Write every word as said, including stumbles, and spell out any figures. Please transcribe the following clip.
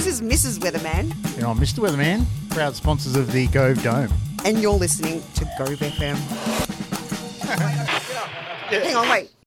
This is Missus Weatherman. You know, Mister Weatherman, proud sponsors of the Gove Dome. And you're listening to Gove F M. Hang on, wait.